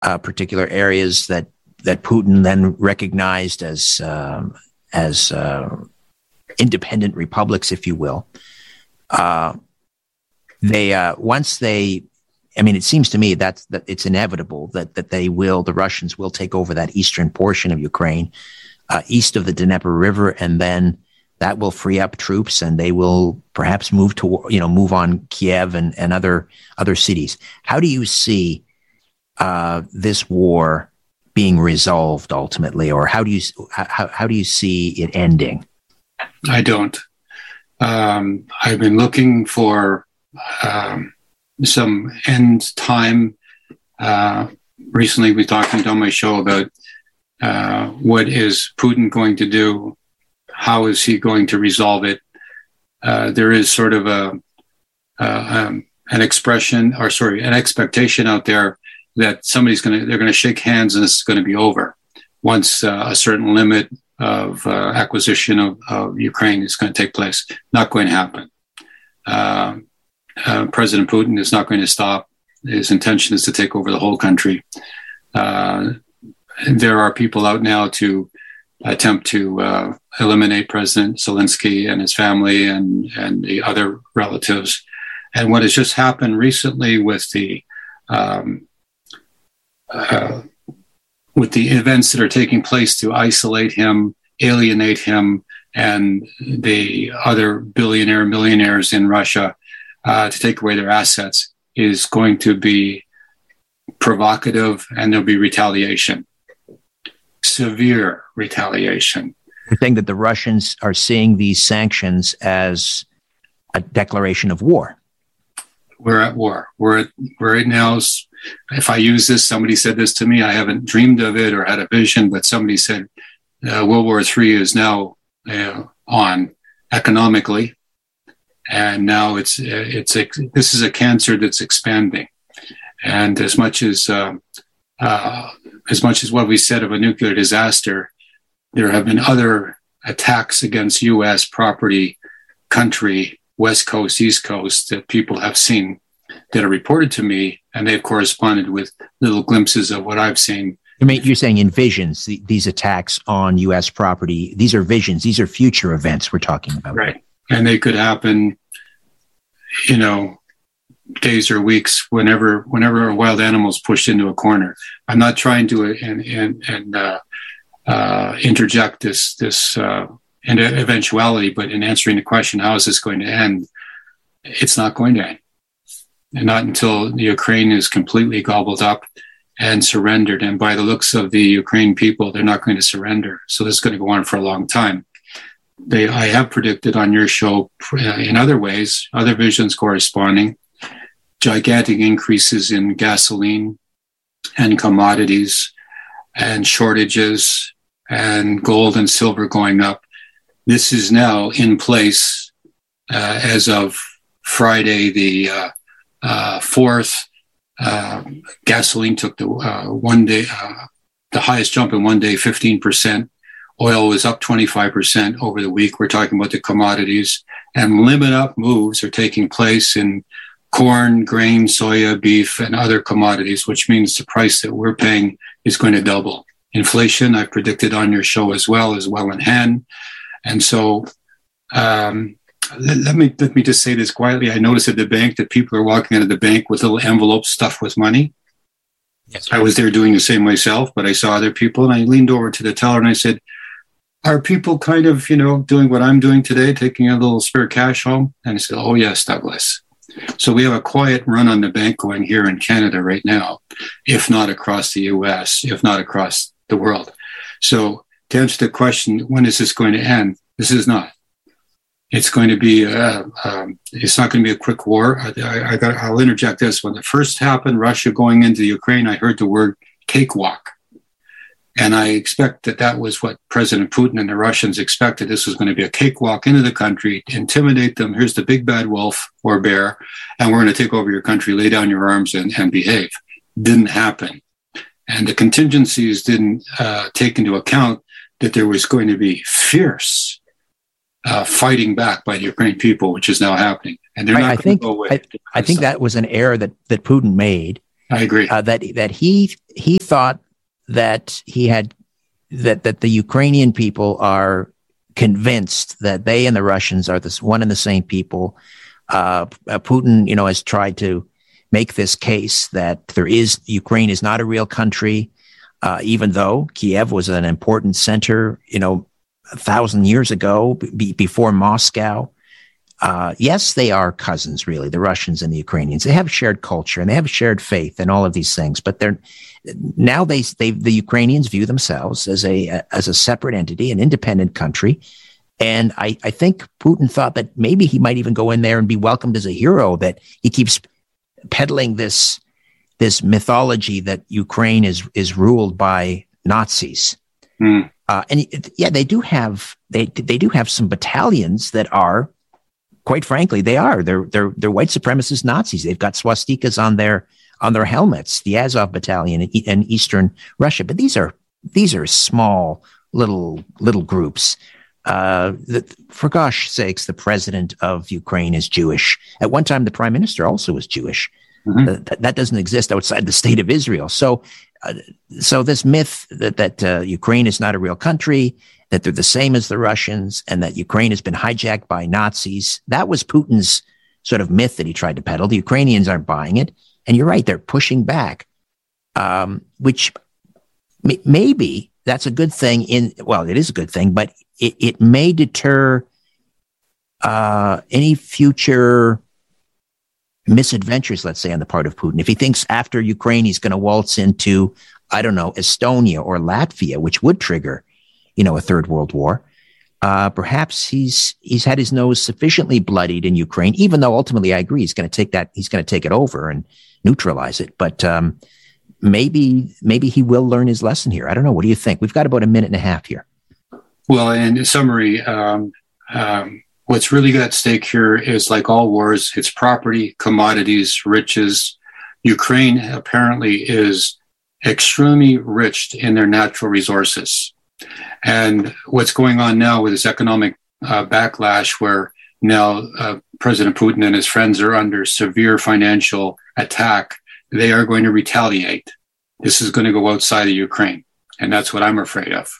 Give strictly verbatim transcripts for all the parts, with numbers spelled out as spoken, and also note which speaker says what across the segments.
Speaker 1: uh, particular areas that that Putin then recognized as um, as uh, independent republics, if you will. Uh, they uh, once they, I mean, it seems to me that's that it's inevitable that that they will, the Russians will take over that eastern portion of Ukraine, uh, east of the Dnieper River, and then that will free up troops, and they will perhaps move to, you know, move on Kiev and, and other other cities. How do you see uh, this war being resolved ultimately, or how do you how how do you see it ending?
Speaker 2: I don't. Um, I've been looking for um, some end time. Uh, recently, we talked on my show about uh, what is Putin going to do. How is he going to resolve it? Uh, there is sort of a uh, um, an expression, or sorry, an expectation out there that somebody's going to they're going to shake hands and this is going to be over once uh, a certain limit of uh, acquisition of, of Ukraine is going to take place. Not going to happen. Uh, uh, President Putin is not going to stop. His intention is to take over the whole country. Uh, there are people out now to attempt to uh, eliminate President Zelensky and his family and, and the other relatives. And what has just happened recently with the um, uh, with the events that are taking place to isolate him, alienate him, and the other billionaire millionaires in Russia uh, to take away their assets is going to be provocative, and there'll be retaliation. Severe retaliation.
Speaker 1: You're saying that the Russians are seeing these sanctions as a declaration of war.
Speaker 2: We're at war. We're at, we're right now. If I use this, somebody said this to me. I haven't dreamed of it or had a vision, but somebody said uh, World War Three is now uh, on economically, and now it's it's a, this is a cancer that's expanding. And as much as uh, uh, as much as what we said of a nuclear disaster, there have been other attacks against U S property, country, West Coast, East Coast, that people have seen that are reported to me, and they've corresponded with little glimpses of what I've seen.
Speaker 1: You mean, you're saying in visions, the, these attacks on U S property, these are visions, these are future events we're talking about.
Speaker 2: Right. And they could happen, you know, days or weeks, whenever whenever a wild animal is pushed into a corner. I'm not trying to uh, and and, and uh, uh, interject this this uh, eventuality, but in answering the question, how is this going to end? It's not going to end, and not until the Ukraine is completely gobbled up and surrendered. And by the looks of the Ukraine people, they're not going to surrender. So this is going to go on for a long time. They, I have predicted on your show uh, in other ways, other visions corresponding, gigantic increases in gasoline and commodities and shortages and gold and silver going up. This is now in place uh, as of Friday, the uh, uh, fourth. Uh, gasoline took the uh, one day, uh, the highest jump in one day, fifteen percent. Oil was up twenty-five percent over the week. We're talking about the commodities, and limit up moves are taking place in corn, grain, soya, beef, and other commodities, which means the price that we're paying is going to double. Inflation, I've predicted on your show as well, is well in hand. And so um, let, let me let me just say this quietly. I noticed at the bank that people are walking out of the bank with little envelopes stuffed with money. Yes, I was there doing the same myself, but I saw other people, and I leaned over to the teller and I said, are people kind of, you know, doing what I'm doing today, taking a little spare cash home? And he said, oh, yes, Douglas. So we have a quiet run on the bank going here in Canada right now, if not across the U S, if not across the world. So to answer the question, when is this going to end? This is not. It's going to be, uh, um, it's not going to be a quick war. I, I, I got, I'll interject this. When it first happened, Russia going into Ukraine, I heard the word cakewalk. And I expect that that was what President Putin and the Russians expected. This was going to be a cakewalk into the country, intimidate them. Here's the big bad wolf or bear, and we're going to take over your country, lay down your arms, and, and behave. Didn't happen. And the contingencies didn't uh, take into account that there was going to be fierce uh, fighting back by the Ukrainian people, which is now happening. And they're
Speaker 1: I,
Speaker 2: not
Speaker 1: I
Speaker 2: going
Speaker 1: think,
Speaker 2: to go away.
Speaker 1: I, I think that was an error that, that Putin made.
Speaker 2: I agree.
Speaker 1: Uh, that that he he thought that he had that that the Ukrainian people are convinced that they and the Russians are this one and the same people. Uh, Putin, you know, has tried to make this case that there is Ukraine is not a real country, uh, even though Kiev was an important center, you know, a thousand years ago, b- before Moscow. Uh, yes, they are cousins, really, the Russians and the Ukrainians. They have shared culture and they have shared faith and all of these things. But they're now they they the Ukrainians view themselves as a as a separate entity, an independent country. And I, I think Putin thought that maybe he might even go in there and be welcomed as a hero. That he keeps peddling this this mythology that Ukraine is is ruled by Nazis. Mm. Uh, and yeah, they do have they they do have some battalions that are. Quite frankly, they are. They're they're they're white supremacist Nazis. They've got swastikas on their on their helmets. The Azov Battalion in, in eastern Russia, but these are these are small little little groups. Uh, the, for gosh sakes, the president of Ukraine is Jewish. At one time, the prime minister also was Jewish. Mm-hmm. Uh, that, that doesn't exist outside the state of Israel. So, uh, so this myth that that uh, Ukraine is not a real country, that they're the same as the Russians, and that Ukraine has been hijacked by Nazis. That was Putin's sort of myth that he tried to peddle. The Ukrainians aren't buying it. And you're right, they're pushing back, um, which m- maybe that's a good thing in, well, it is a good thing, but it, it may deter uh, any future misadventures, let's say, on the part of Putin. If he thinks after Ukraine, he's going to waltz into, I don't know, Estonia or Latvia, which would trigger you know, a third world war. Uh, perhaps he's he's had his nose sufficiently bloodied in Ukraine, even though ultimately I agree he's going to take that he's going to take it over and neutralize it. But um, maybe maybe he will learn his lesson here. I don't know. What do you think? We've got about a minute and a half here.
Speaker 2: Well, in summary, um, um, what's really at stake here is, like all wars, it's property, commodities, riches. Ukraine apparently is extremely rich in their natural resources. And what's going on now with this economic uh, backlash, where now uh, President Putin and his friends are under severe financial attack, they are going to retaliate. This is going to go outside of Ukraine. And that's what I'm afraid of.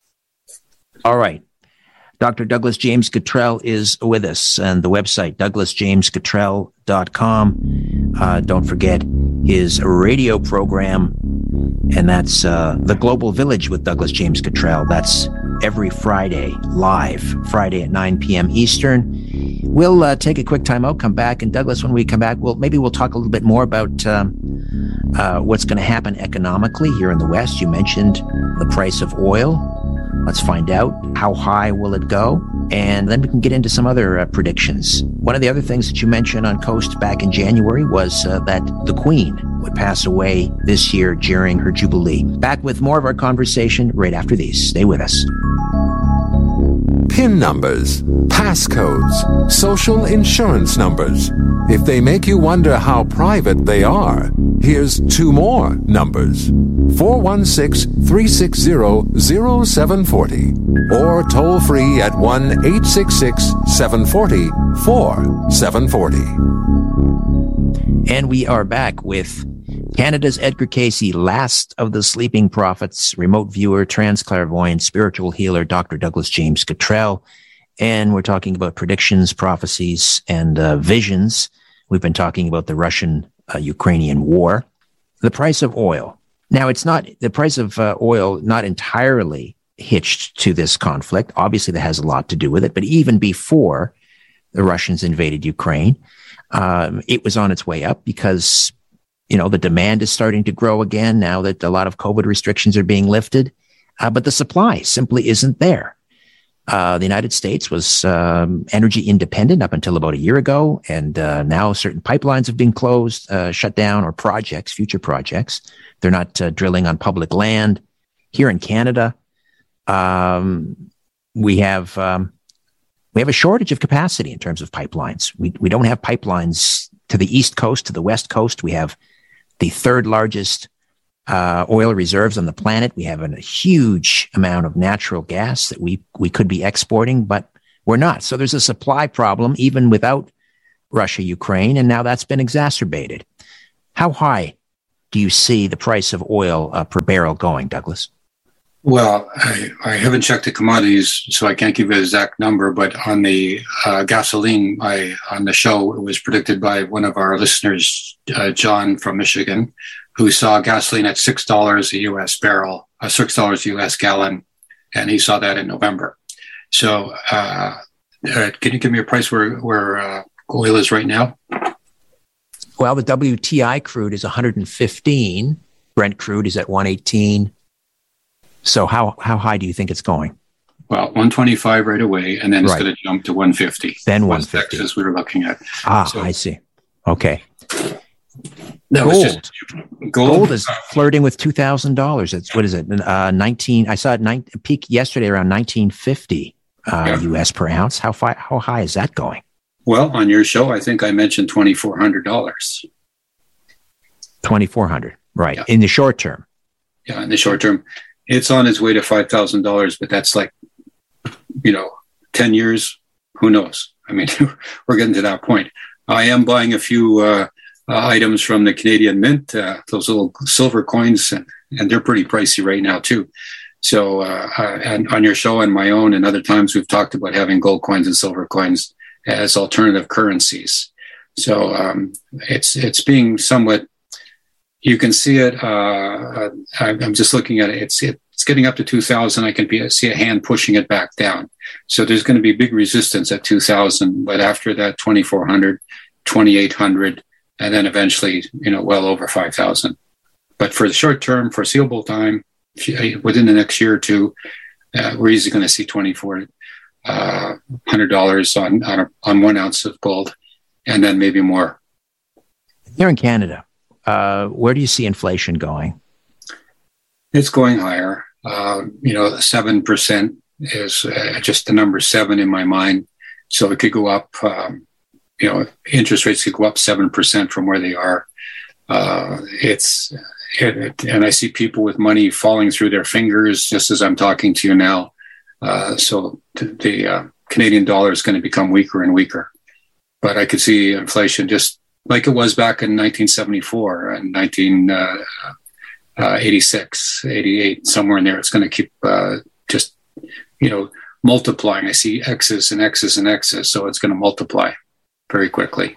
Speaker 1: All right. Doctor Douglas James Cottrell is with us, and the website, douglas james cottrell dot com. Uh, don't forget his radio program, and that's uh, The Global Village with Douglas James Cottrell. That's every Friday, live, Friday at nine p.m. Eastern. We'll uh, take a quick time out, come back, and Douglas, when we come back, we'll maybe we'll talk a little bit more about um, uh, what's going to happen economically here in the West. You mentioned the price of oil. Let's find out how high will it go, and then we can get into some other uh, predictions. One of the other things that you mentioned on Coast back in January was uh, that the Queen would pass away this year during her Jubilee. Back with more of our conversation right after these. Stay with us.
Speaker 3: P I N numbers, passcodes, social insurance numbers. If they make you wonder how private they are, here's two more numbers. four one six, three six zero, zero seven four zero or toll free at one eight six six, seven four zero, four seven four zero.
Speaker 1: And we are back with Canada's Edgar Cayce, last of the sleeping prophets, remote viewer, transclarivoyant, spiritual healer, Doctor Douglas James Cottrell. And we're talking about predictions, prophecies, and uh, visions. We've been talking about the Russian-Ukrainian uh, war. The price of oil. Now, it's not the price of uh, oil, not entirely hitched to this conflict. Obviously, that has a lot to do with it. But even before the Russians invaded Ukraine, um, it was on its way up because, you know, the demand is starting to grow again now that a lot of COVID restrictions are being lifted. Uh, but the supply simply isn't there. Uh, the United States was um, energy independent up until about a year ago, and uh, now certain pipelines have been closed, uh, shut down, or projects, future projects. They're not uh, drilling on public land. Here in Canada, um, we have um, we have a shortage of capacity in terms of pipelines. We we don't have pipelines to the East Coast, to the West Coast. We have the third largest Uh, oil reserves on the planet. We have a huge amount of natural gas that we, we could be exporting, but we're not. So there's a supply problem even without Russia, Ukraine, and now that's been exacerbated. How high do you see the price of oil uh, per barrel going, Douglas?
Speaker 2: Well, I, I haven't checked the commodities, so I can't give you an exact number, but on the uh, gasoline, I, on the show, it was predicted by one of our listeners, uh, John from Michigan, who saw gasoline at six dollars a U S barrel, uh, six dollars a U S gallon, and he saw that in November. So uh, uh, can you give me a price where, where uh, oil is right now?
Speaker 1: Well, the W T I crude is one hundred fifteen. Brent crude is at one eighteen. So how, how high do you think it's going?
Speaker 2: Well, one twenty-five right away, and then it's right. going to jump to one fifty.
Speaker 1: Then one fifty.
Speaker 2: Texas we were looking at.
Speaker 1: Ah, so, I see. Okay.
Speaker 2: That
Speaker 1: gold.
Speaker 2: Was just, gold.
Speaker 1: Gold is flirting with two thousand dollars. It's, what is it? Uh, nineteen. I saw it nine, peak yesterday around nineteen fifty uh, yeah. U S per ounce. How, fi- how high is that going?
Speaker 2: Well, on your show, I think I mentioned twenty-four hundred dollars.
Speaker 1: twenty-four hundred, right.
Speaker 2: Yeah.
Speaker 1: In the short term.
Speaker 2: Yeah, in the short term. It's on its way to five thousand dollars, but that's like, you know, ten years, who knows? I mean, we're getting to that point. I am buying a few uh, uh, items from the Canadian Mint, uh, those little silver coins, and, and they're pretty pricey right now, too. So uh, uh, and on your show and my own and other times, we've talked about having gold coins and silver coins as alternative currencies. So um, it's it's being somewhat, you can see it. Uh, I'm just looking at it. It's it, it's getting up to two thousand. I can be, see a hand pushing it back down. So there's going to be big resistance at two thousand. But after that, twenty-four hundred, twenty-eight hundred, and then eventually, you know, well over five thousand. But for the short term, foreseeable time, within the next year or two, uh, we're easily going to see twenty-four hundred dollars on on, a, on one ounce of gold, and then maybe more.
Speaker 1: Here in Canada, Uh, where do you see inflation going?
Speaker 2: It's going higher. Uh, you know, seven percent is uh, just the number seven in my mind. So it could go up, um, you know, interest rates could go up seven percent from where they are. Uh, it's, it, it, and I see people with money falling through their fingers just as I'm talking to you now. Uh, so th- the uh, Canadian dollar is going to become weaker and weaker. But I could see inflation just like it was back in nineteen seventy-four and nineteen eighty-six, eighty-eight, somewhere in there. It's going to keep uh, just, you know, multiplying. I see X's and X's and X's, so it's going to multiply very quickly.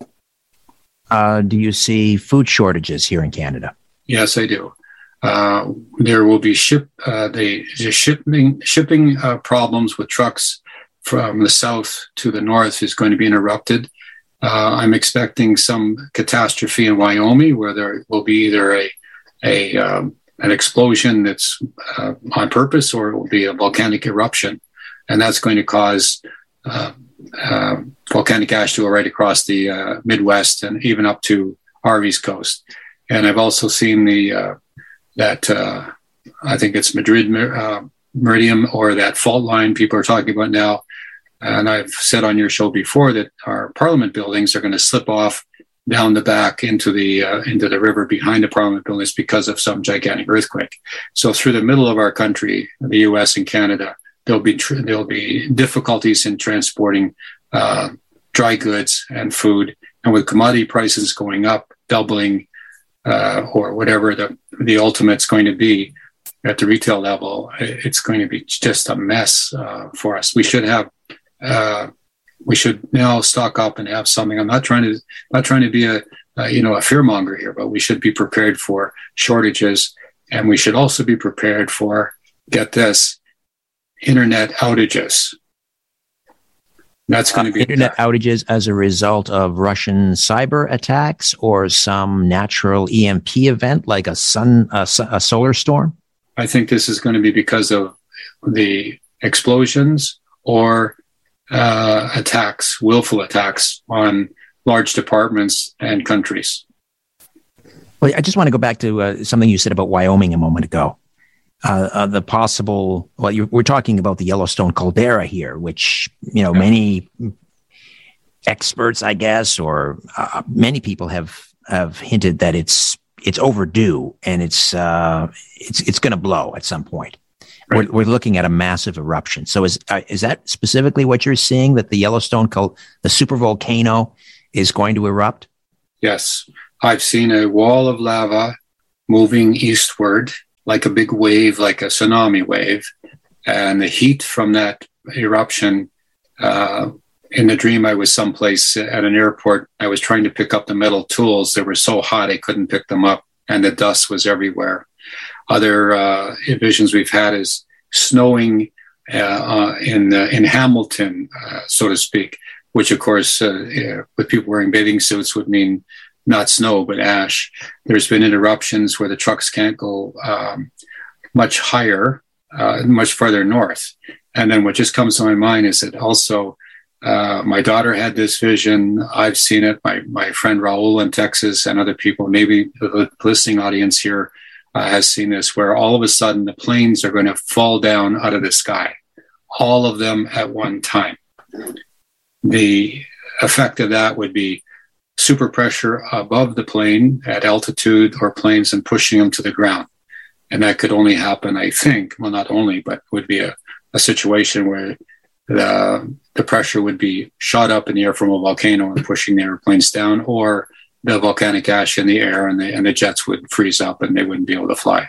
Speaker 1: Uh, do you see food shortages here in Canada?
Speaker 2: Yes, I do. Uh, there will be ship uh, the, the shipping shipping uh, problems with trucks from the south to the north is going to be interrupted. Uh, I'm expecting some catastrophe in Wyoming where there will be either a a um, an explosion that's uh, on purpose, or it will be a volcanic eruption, and that's going to cause uh, uh, volcanic ash to go right across the uh, Midwest and even up to our East Coast. And I've also seen the uh, that uh, I think it's Madrid uh, Meridian, or that fault line people are talking about now. And I've said on your show before that our Parliament buildings are going to slip off down the back into the uh, into the river behind the Parliament buildings because of some gigantic earthquake. So through the middle of our country, the U S and Canada, there'll be tr- there'll be difficulties in transporting uh, dry goods and food. And with commodity prices going up, doubling, uh, or whatever the the ultimate's going to be at the retail level, it's going to be just a mess uh, for us. We should have. Uh, we should now stock up and have something. I'm not trying to not trying to be a, a you know a fearmonger here, but we should be prepared for shortages, and we should also be prepared for, get this, internet outages. That's going to be
Speaker 1: uh, internet outages as a result of Russian cyber attacks or some natural E M P event like a sun a, a solar storm.
Speaker 2: I think this is going to be because of the explosions or Uh, attacks, willful attacks on large departments and countries.
Speaker 1: Well, I just want to go back to uh, something you said about Wyoming a moment ago. Uh, uh, the possible, well, you, we're talking about the Yellowstone caldera here, which, you know, yeah. many experts, I guess, or uh, many people have have hinted that it's it's overdue and it's uh, it's it's going to blow at some point. Right. We're, we're looking at a massive eruption. So is uh, is that specifically what you're seeing, that the Yellowstone, the supervolcano, is going to erupt?
Speaker 2: Yes. I've seen a wall of lava moving eastward like a big wave, like a tsunami wave. And the heat from that eruption, uh, in the dream, I was someplace at an airport. I was trying to pick up the metal tools. They were so hot I couldn't pick them up, and the dust was everywhere. Other uh, visions we've had is snowing uh, uh, in uh, in Hamilton, uh, so to speak, which, of course, uh, yeah, with people wearing bathing suits would mean not snow, but ash. There's been interruptions where the trucks can't go um, much higher, uh, much further north. And then what just comes to my mind is that also uh, my daughter had this vision. I've seen it. My, my friend Raul in Texas and other people, maybe the listening audience here uh, has seen this, where all of a sudden the planes are going to fall down out of the sky, all of them at one time. The effect of that would be super pressure above the plane at altitude or planes and pushing them to the ground. And that could only happen, I think, well, not only, but would be a, a situation where the, the pressure would be shot up in the air from a volcano and pushing the airplanes down, or the volcanic ash in the air and the, and the jets would freeze up and they wouldn't be able to fly.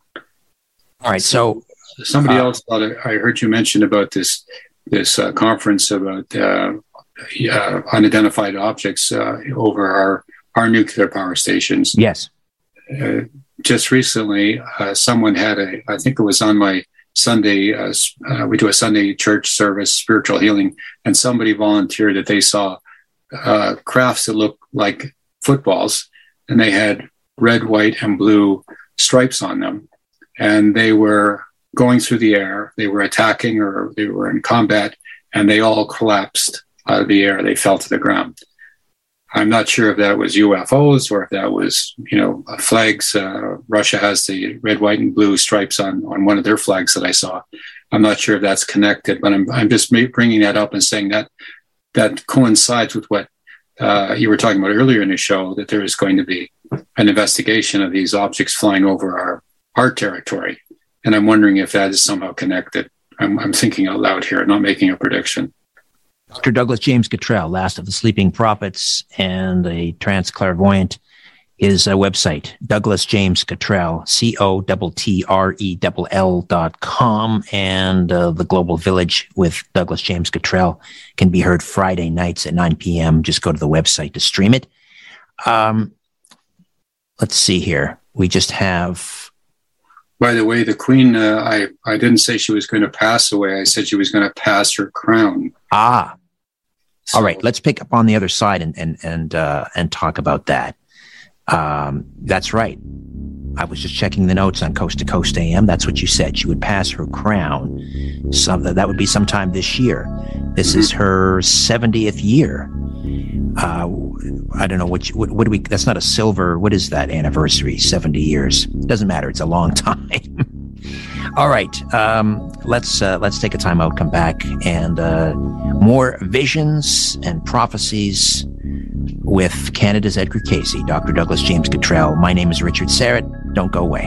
Speaker 1: All right. So
Speaker 2: somebody
Speaker 1: uh,
Speaker 2: else thought, I heard you mention about this, this uh, conference about uh, uh, unidentified objects uh, over our, our nuclear power stations.
Speaker 1: Yes.
Speaker 2: Uh, just recently, uh, someone had a, I think it was on my Sunday, uh, uh, we do a Sunday church service, spiritual healing, and somebody volunteered that they saw uh, crafts that looked like footballs, and they had red, white, and blue stripes on them. And they were going through the air, they were attacking or they were in combat, and they all collapsed out of the air. They fell to the ground. I'm not sure if that was U F Os or if that was, you know, flags. Uh, Russia has the red, white, and blue stripes on, on one of their flags that I saw. I'm not sure if that's connected, but I'm I'm just bringing that up and saying that that coincides with what uh, you were talking about earlier in the show, that there is going to be an investigation of these objects flying over our, our territory. And I'm wondering if that is somehow connected. I'm, I'm thinking out loud here, not making a prediction.
Speaker 1: Doctor Douglas James Cottrell, last of the sleeping prophets and a trance clairvoyant. His uh, website, Douglas James Cottrell, C O T T R E L L dot com, and uh, The Global Village with Douglas James Cottrell can be heard Friday nights at nine p.m. Just go to the website to stream it. Um, let's see here. We just have...
Speaker 2: By the way, the Queen, uh, I, I didn't say she was going to pass away. I said she was going to pass her crown.
Speaker 1: Ah,
Speaker 2: So,
Speaker 1: all right. Let's pick up on the other side and and and uh, and talk about that. Um, that's right. I was just checking the notes on Coast to Coast A M. That's what you said. She would pass her crown. Some that would be sometime this year. This mm-hmm. is her seventieth year. Uh, I don't know what, you, what what do we. That's not a silver. What is that anniversary? Seventy years. Doesn't matter. It's a long time. All right, um, let's uh, let's take a time out, come back, and uh, more visions and prophecies with Canada's Edgar Cayce, Doctor Douglas James Cottrell. My name is Richard Syrett. Don't go away.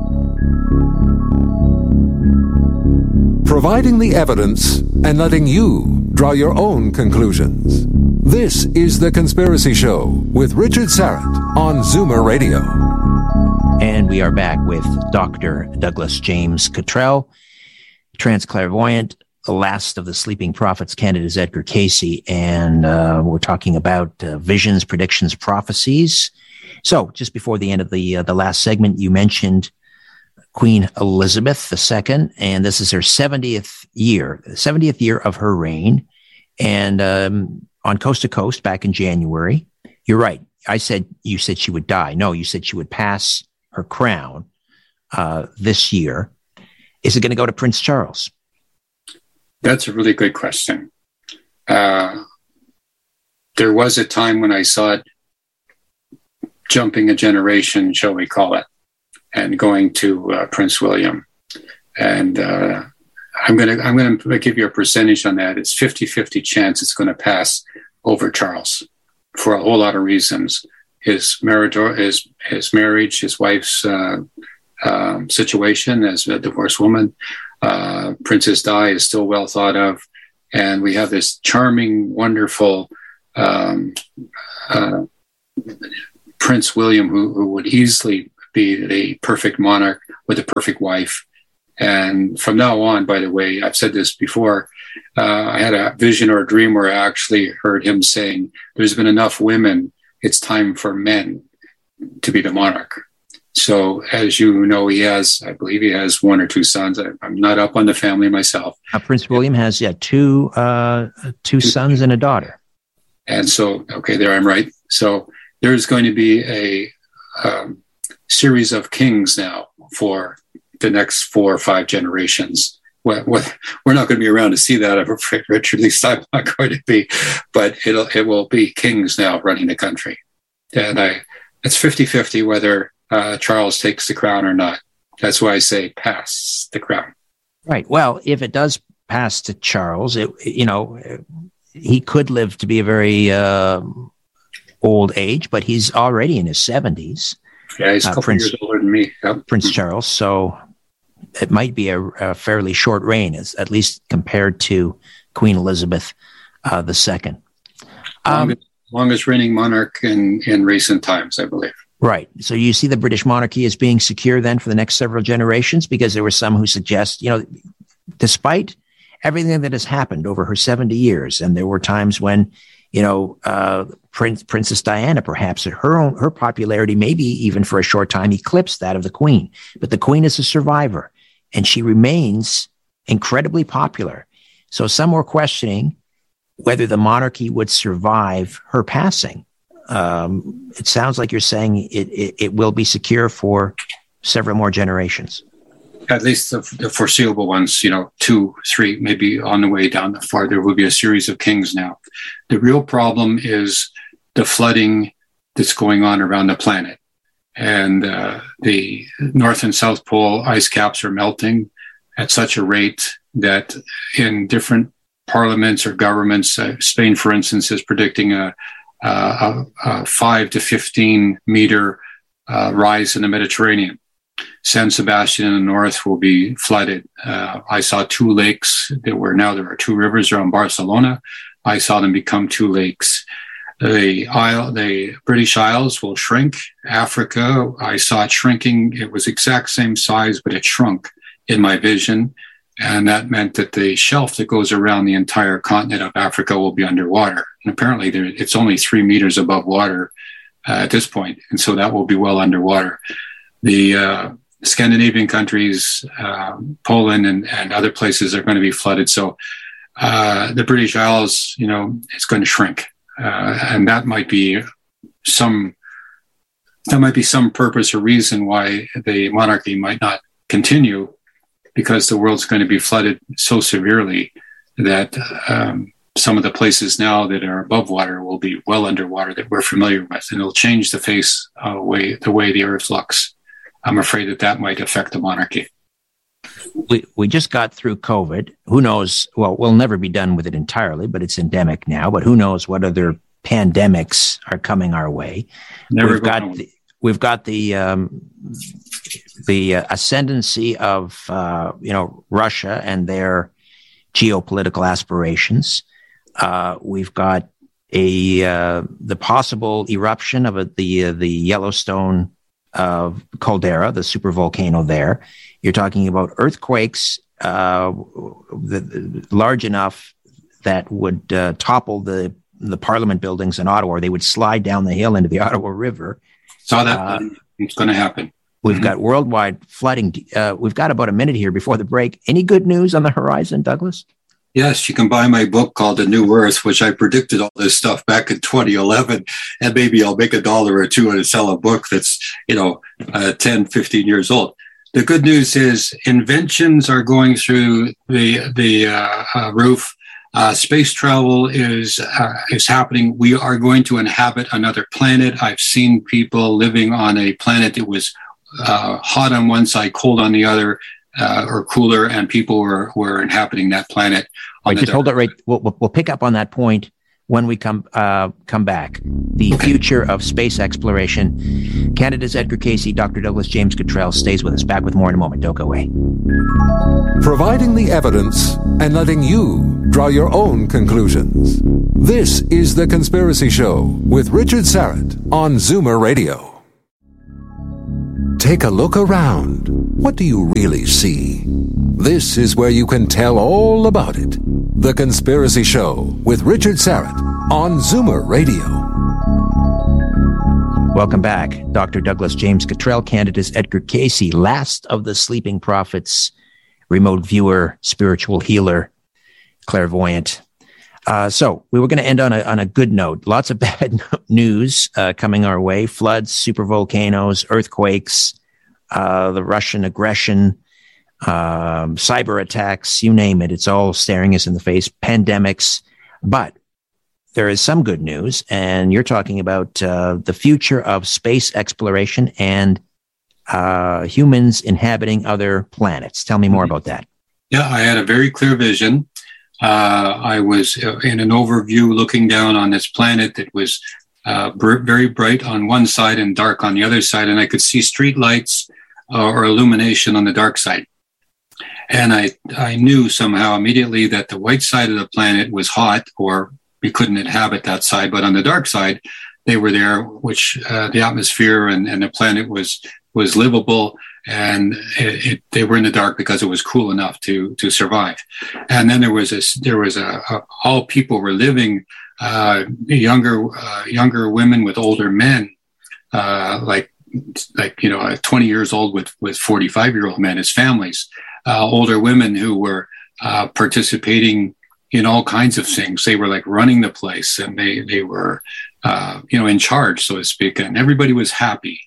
Speaker 3: Providing the evidence and letting you draw your own conclusions. This is The Conspiracy Show with Richard Syrett on Zoomer Radio.
Speaker 1: And we are back with Doctor Douglas James Cottrell, trance clairvoyant, the last of the sleeping prophets, Canada's Edgar Cayce, and uh, we're talking about uh, visions, predictions, prophecies. So, just before the end of the uh, the last segment, you mentioned Queen Elizabeth the Second, and this is her seventieth year, seventieth year of her reign. And um, on Coast to Coast, back in January, you're right. I said you said she would die. No, you said she would pass her crown uh, this year. Is it going to go to Prince Charles?
Speaker 2: That's a really good question. Uh, there was a time when I saw it jumping a generation, shall we call it, and going to uh, Prince William. And uh, I'm going to I'm going to give you a percentage on that. It's fifty-fifty chance it's going to pass over Charles for a whole lot of reasons. His marriage, his, his marriage, his wife's uh, um, situation as a divorced woman. Uh, Princess Di is still well thought of. And we have this charming, wonderful um, uh, Prince William who, who would easily be the perfect monarch with the perfect wife. And from now on, by the way, I've said this before, uh, I had a vision or a dream where I actually heard him saying, there's been enough women, it's time for men to be the monarch. So as you know, he has, I believe he has one or two sons. I, I'm not up on the family myself.
Speaker 1: Uh, Prince William has, yeah, two, uh, two, two sons and a daughter.
Speaker 2: And so, okay, there I'm right. So there's going to be a um, series of kings now for the next four or five generations. What, what, we're not going to be around to see that, I'm afraid, Richard. At least I'm not going to be. But it'll, it will be kings now running the country. And I, it's fifty-fifty whether uh, Charles takes the crown or not. That's why I say pass the crown.
Speaker 1: Right. Well, if it does pass to Charles, it, you know, he could live to be a very uh, old age, but he's already in his seventies.
Speaker 2: Yeah, he's a couple
Speaker 1: uh, Prince,
Speaker 2: years older than me. Yep.
Speaker 1: Prince Charles. So it might be a, a fairly short reign, as, at least compared to Queen Elizabeth uh, the Second. Um,
Speaker 2: longest, longest reigning monarch in, in recent times, I believe.
Speaker 1: Right. So you see the British monarchy as being secure then for the next several generations, because there were some who suggest, you know, despite everything that has happened over her seventy years, and there were times when, you know, uh, Prince, Princess Diana, perhaps her own, her popularity, maybe even for a short time, eclipsed that of the Queen. But the Queen is a survivor, and she remains incredibly popular. So some were questioning whether the monarchy would survive her passing. Um, it sounds like you're saying it, it, it will be secure for several more generations.
Speaker 2: At least the, the foreseeable ones, you know, two, three, maybe on the way down the far, there will be a series of kings now. The real problem is the flooding that's going on around the planet. And uh, the North and South Pole ice caps are melting at such a rate that in different parliaments or governments, uh, Spain, for instance, is predicting a, a, a five to fifteen meter uh, rise in the Mediterranean. San Sebastian in the north will be flooded. Uh, I saw two lakes that were now there are two rivers around Barcelona. I saw them become two lakes. The Isle, the British Isles will shrink. Africa, I saw it shrinking. It was exact same size, but it shrunk in my vision. And that meant that the shelf that goes around the entire continent of Africa will be underwater. And apparently there, it's only three meters above water uh, at this point. And so that will be well underwater. The uh, Scandinavian countries, uh, Poland and, and other places are going to be flooded. So uh, the British Isles, you know, it's going to shrink. Uh, and that might be some, that might be some purpose or reason why the monarchy might not continue, because the world's going to be flooded so severely that um, some of the places now that are above water will be well underwater that we're familiar with, and it'll change the face, uh, way the way the earth looks. I'm afraid that that might affect the monarchy.
Speaker 1: We we just got through COVID. Who knows? Well, we'll never be done with it entirely, but it's endemic now. But who knows what other pandemics are coming our way?
Speaker 2: Never
Speaker 1: we've got the, we've got the um, the uh, ascendancy of uh, you know Russia and their geopolitical aspirations. Uh, we've got a uh, the possible eruption of a, the uh, the Yellowstone uh, caldera, the supervolcano there. You're talking about earthquakes uh, the, the, large enough that would uh, topple the the Parliament buildings in Ottawa. They would slide down the hill into the Ottawa River.
Speaker 2: Saw that.
Speaker 1: Uh,
Speaker 2: it's going to happen.
Speaker 1: We've
Speaker 2: Mm-hmm.
Speaker 1: got worldwide flooding. Uh, we've got about a minute here before the break. Any good news on the horizon, Douglas?
Speaker 2: Yes, you can buy my book called The New Earth, which I predicted all this stuff back in twenty eleven. And maybe I'll make a dollar or two and sell a book that's, you know, uh, ten, fifteen years old. The good news is inventions are going through the the uh, uh, roof. Uh, space travel is uh, is happening. We are going to inhabit another planet. I've seen people living on a planet that was uh, hot on one side, cold on the other, uh, or cooler, and people were, were inhabiting that planet.
Speaker 1: Wait, just hold it right. We'll, we'll, we'll pick up on that point when we come uh, come back. The
Speaker 2: Okay.
Speaker 1: future of space exploration. Canada's Edgar Casey, Doctor Douglas James Cottrell stays with us. Back with more in a moment. Don't go away.
Speaker 3: Providing the evidence and letting you draw your own conclusions. This is The Conspiracy Show with Richard Syrett on Zoomer Radio. Take a look around. What do you really see? This is where you can tell all about it. The Conspiracy Show with Richard Syrett on Zoomer Radio.
Speaker 1: Welcome back. Doctor Douglas James Cottrell, Canada's Edgar Cayce, last of the sleeping prophets, remote viewer, spiritual healer, clairvoyant. Uh, so we were going to end on a, on a good note. Lots of bad news uh, coming our way. Floods, supervolcanoes, earthquakes, uh, the Russian aggression, um, cyber attacks, you name it. It's all staring us in the face. Pandemics. But there is some good news, and you're talking about uh, the future of space exploration and uh, humans inhabiting other planets. Tell me more about that.
Speaker 2: Yeah, I had a very clear vision. Uh, I was in an overview looking down on this planet that was uh, br- very bright on one side and dark on the other side, and I could see street lights uh, or illumination on the dark side. And I, I knew somehow immediately that the white side of the planet was hot, or we couldn't inhabit that side, but on the dark side, they were there, which uh, the atmosphere and, and the planet was was livable, and it, it, they were in the dark because it was cool enough to to survive. And then there was a there was a, a all people were living, uh, younger uh, younger women with older men, uh, like like you know twenty years old with with forty-five year old men as families, uh, older women who were uh, participating in all kinds of things. They were like running the place, and they they were uh, you know in charge, so to speak, and everybody was happy.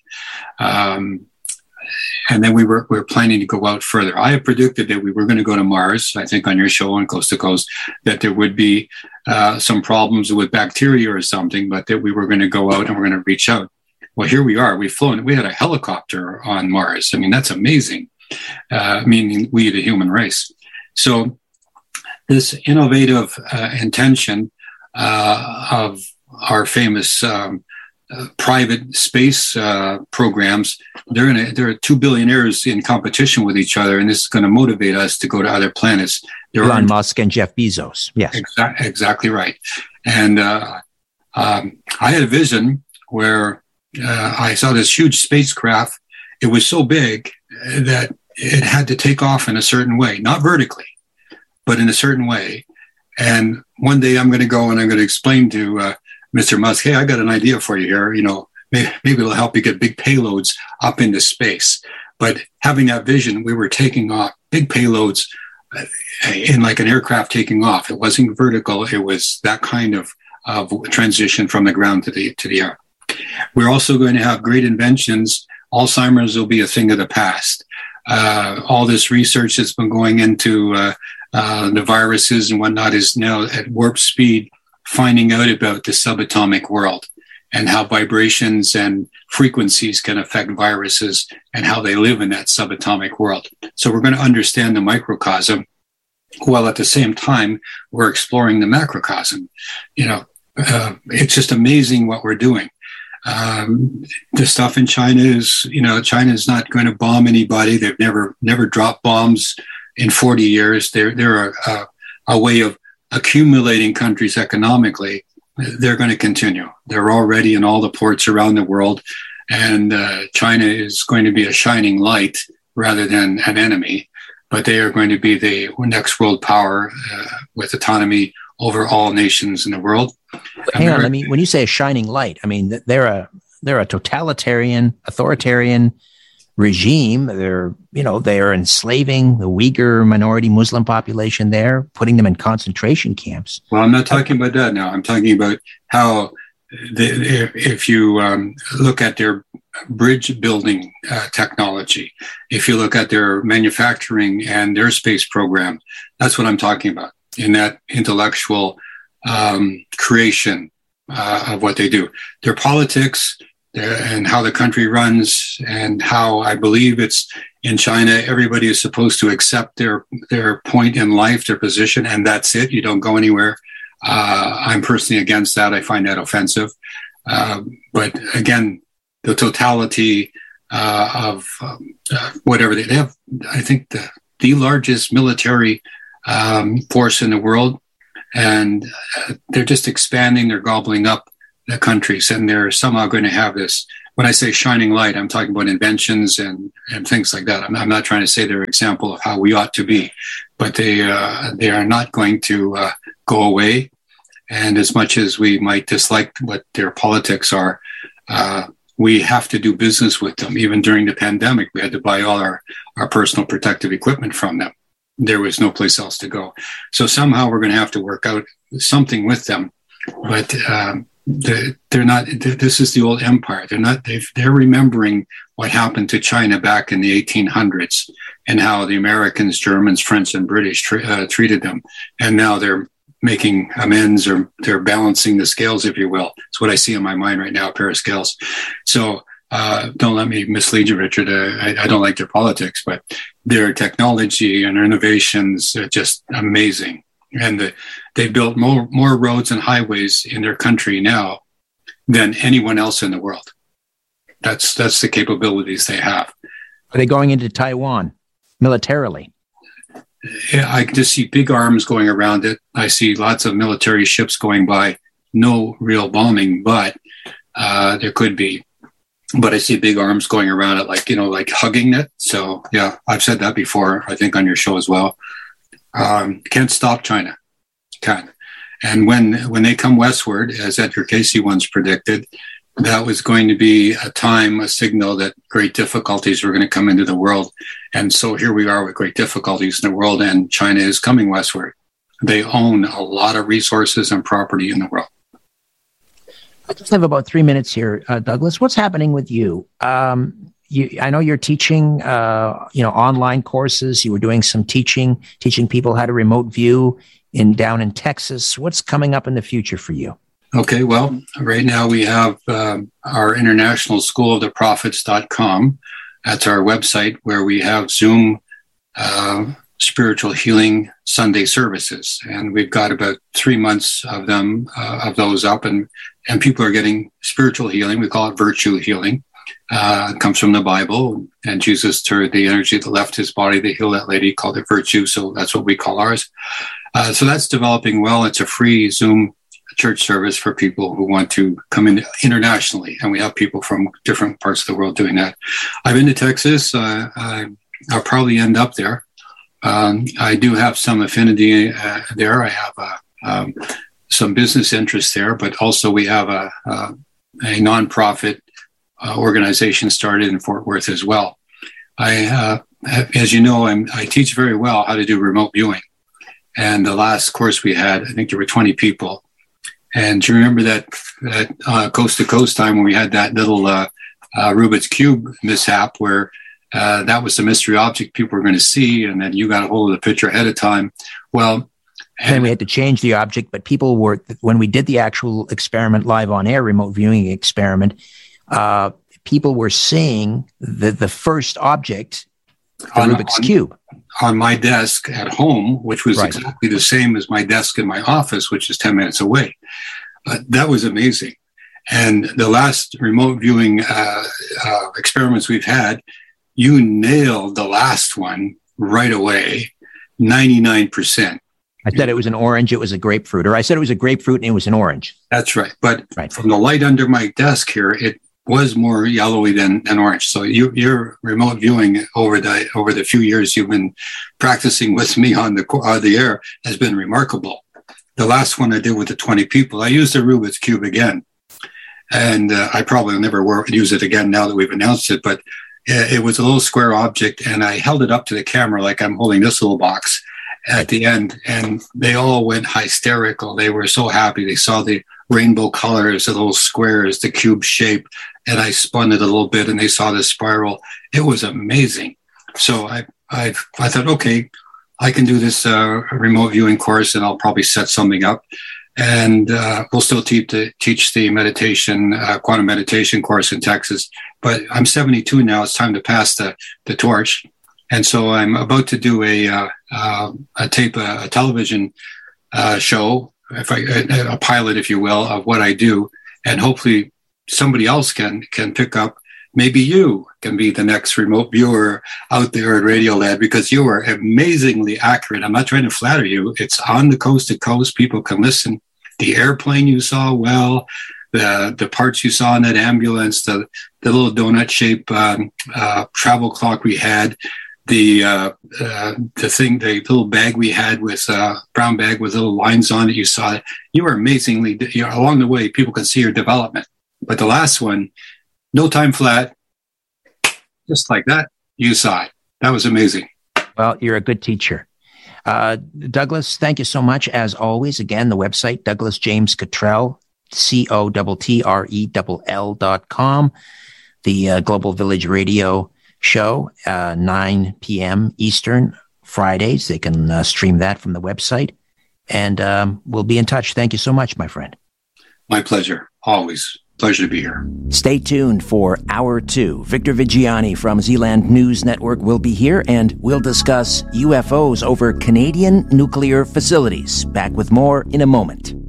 Speaker 2: Um, and then we were we were planning to go out further. I have predicted that we were going to go to Mars. I think on your show on Coast to Coast that there would be uh, some problems with bacteria or something, but that we were going to go out and we're going to reach out. Well, here we are. We've flown. We had a helicopter on Mars. I mean, that's amazing. Uh, meaning we, the human race. So this innovative uh, intention uh, of our famous um, uh, private space uh, programs, they're in a, there are two billionaires in competition with each other, and this is going to motivate us to go to other planets. There
Speaker 1: Elon Musk and Jeff Bezos. Yes,
Speaker 2: exa- exactly right. And uh, um, I had a vision where uh, I saw this huge spacecraft. It was so big that it had to take off in a certain way, not vertically, but in a certain way. And one day I'm going to go and I'm going to explain to uh, Mister Musk, hey, I got an idea for you here. You know, maybe, maybe it'll help you get big payloads up into space. But having that vision, we were taking off big payloads in like an aircraft taking off. It wasn't vertical. It was that kind of, of transition from the ground to the, to the air. We're also going to have great inventions. Alzheimer's will be a thing of the past. Uh, all this research that's been going into uh, uh, the viruses and whatnot is now at warp speed, finding out about the subatomic world and how vibrations and frequencies can affect viruses and how they live in that subatomic world. So we're going to understand the microcosm, while at the same time we're exploring the macrocosm. You know, uh, it's just amazing what we're doing. Um, the stuff in China is, you know, China is not going to bomb anybody. They've never, never dropped bombs in forty years. They're, they're a, a, a way of accumulating countries economically. They're going to continue. They're already in all the ports around the world. And uh, China is going to be a shining light rather than an enemy. But they are going to be the next world power uh, with autonomy over all nations in the world.
Speaker 1: Hang on, I mean, when you say a shining light, I mean, they're a they're a totalitarian, authoritarian regime. They're, you know, they are enslaving the Uyghur minority Muslim population there, putting them in concentration camps.
Speaker 2: Well, I'm not talking about that now. I'm talking about how the, if you um, look at their bridge building uh, technology, if you look at their manufacturing and their space program, that's what I'm talking about in that intellectual um, creation uh, of what they do. Their politics their, and how the country runs, and how I believe it's in China, everybody is supposed to accept their, their point in life, their position, and that's it. You don't go anywhere. Uh, I'm personally against that. I find that offensive. Uh, but again, the totality uh, of um, uh, whatever they, they have, I think the, the largest military um, force in the world, and uh, they're just expanding, they're gobbling up the countries, and they're somehow going to have this when I say shining light, I'm talking about inventions and, and things like that. I'm, I'm not trying to say they're an example of how we ought to be, but they uh, they are not going to uh, go away. And as much as we might dislike what their politics are, uh, we have to do business with them. Even during the pandemic, we had to buy all our, our personal protective equipment from them. There was no place else to go. So somehow we're going to have to work out something with them. But um, the, they're not, this is the old empire. They're not, they've, they're remembering what happened to China back in the eighteen hundreds and how the Americans, Germans, French, and British tra- uh, treated them. And now they're making amends, or they're balancing the scales, if you will. It's what I see in my mind right now, a pair of scales. So uh, don't let me mislead you, Richard. Uh, I, I don't like their politics, but their technology and their innovations are just amazing. And the, they've built more, more roads and highways in their country now than anyone else in the world. That's that's the capabilities they have.
Speaker 1: Are they going into Taiwan militarily?
Speaker 2: I just see big arms going around it. I see lots of military ships going by. No real bombing, but uh, there could be. But I see big arms going around it, like, you know, like hugging it. So, yeah, I've said that before, I think, on your show as well. Um, can't stop China. Can't. And when when they come westward, as Edgar Cayce once predicted, that was going to be a time, a signal that great difficulties were going to come into the world. And so here we are with great difficulties in the world, and China is coming westward. They own a lot of resources and property in the world.
Speaker 1: I just have about three minutes here, uh, Douglas. What's happening with you? Um, you I know you're teaching, uh, you know, online courses. You were doing some teaching, teaching people how to remote view in down in Texas. What's coming up in the future for you?
Speaker 2: Okay, well, right now we have um, our International School of the Prophets dot com. That's our website where we have Zoom uh, spiritual healing Sunday services. And we've got about three months of them, uh, of those up, and, and people are getting spiritual healing. We call it virtue healing. Uh, it comes from the Bible, and Jesus turned the energy that left his body to heal that lady, called it virtue. So that's what we call ours. Uh, so that's developing well. It's a free Zoom church service for people who want to come in internationally, and we have people from different parts of the world doing that. I've been to Texas. Uh, I, I'll probably end up there. Um, I do have some affinity uh, there. I have uh, um, some business interests there, but also we have a, a, a nonprofit uh, organization started in Fort Worth as well. I, uh, as you know, I'm, I teach very well how to do remote viewing. And the last course we had, I think there were twenty people. And do you remember that, that uh, coast to coast time when we had that little uh, uh, Rubik's Cube mishap where uh, that was the mystery object people were going to see, and then you got a hold of the picture ahead of time? Well,
Speaker 1: and we had to change the object, but people were, when we did the actual experiment live on air, remote viewing experiment, uh, people were seeing the, the first object, the on, Rubik's
Speaker 2: on,
Speaker 1: Cube.
Speaker 2: On my desk at home, which was
Speaker 1: right.
Speaker 2: exactly the same as my desk in my office, which is ten minutes away. Uh, that was amazing. And the last remote viewing uh, uh, experiments we've had, you nailed the last one right away, ninety-nine percent.
Speaker 1: I said it was an orange, it was a grapefruit, or I said it was a grapefruit and it was an orange.
Speaker 2: That's right. But
Speaker 1: right.
Speaker 2: from the light under my desk here, it was more yellowy than, than orange. So you, your remote viewing over the over the few years you've been practicing with me on the on the air has been remarkable. The last one I did with the twenty people, I used the Rubik's Cube again. And uh, I probably will never work, use it again now that we've announced it. But it was a little square object, and I held it up to the camera like I'm holding this little box at the end. And they all went hysterical. They were so happy. They saw the rainbow colors, the little squares, the cube shape. And I spun it a little bit, and they saw the spiral. It was amazing. So I I, I thought, okay, I can do this uh, remote viewing course, and I'll probably set something up. And uh, we'll still teach the, teach the meditation, uh, quantum meditation course in Texas. But I'm seventy-two now. It's time to pass the, the torch. And so I'm about to do a, uh, uh, a tape, a, a television uh, show, if I, a, a pilot, if you will, of what I do. And hopefully somebody else can can pick up. Maybe you can be the next remote viewer out there at Radiolab, because you are amazingly accurate. I'm not trying to flatter you. It's on the coast to coast. People can listen. The airplane you saw, well, the the parts you saw in that ambulance, the the little donut shaped um, uh, travel clock we had, the uh, uh, the thing, the little bag we had with uh, brown bag with little lines on it. You saw it. You were amazingly, you know, along the way, people could see your development. But the last one, no time flat, just like that, you saw it. That was amazing.
Speaker 1: Well, you're a good teacher. Uh, Douglas, thank you so much. As always, again, the website, Douglas James Cottrell, C O T T R E L L dot com. The uh, Global Village Radio show, uh, nine p.m. Eastern, Fridays. They can uh, stream that from the website. And um, we'll be in touch. Thank you so much, my friend.
Speaker 2: My pleasure. Always. Pleasure to be here.
Speaker 1: Stay tuned for Hour two. Victor Vigiani from Zealand News Network will be here, and we'll discuss U F Os over Canadian nuclear facilities. Back with more in a moment.